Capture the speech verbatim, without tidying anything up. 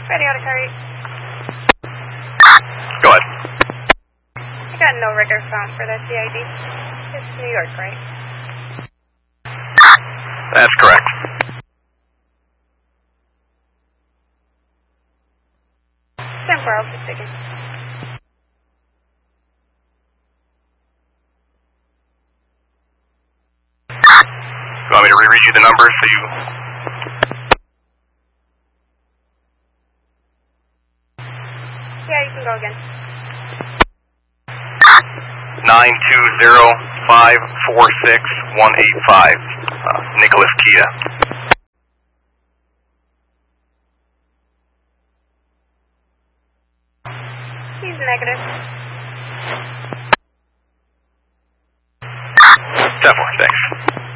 Ready out of carry. Go ahead. I got no record found for that C I D. It's New York, right? That's correct. ten four, I'll just again. You want me to reread you the numbers so you... Yeah, you can go again. nine two zero five four six one eight five, uh, Nicholas Kia. He's negative. Definitely, thanks.